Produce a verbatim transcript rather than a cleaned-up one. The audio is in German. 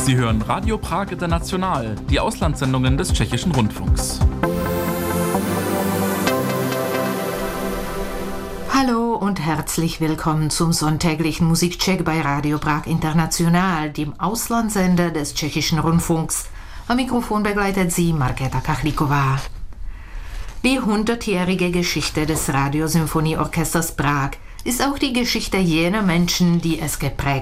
Sie hören Radio Prag International, die Auslandssendungen des Tschechischen Rundfunks. Hallo und herzlich willkommen zum sonntäglichen Musikcheck bei Radio Prag International, dem Auslandssender des Tschechischen Rundfunks. Am Mikrofon begleitet Sie Markéta Kachlíková. Die hundertjährige Geschichte des Radiosymphonieorchesters Prag ist auch die Geschichte jener Menschen, die es geprägt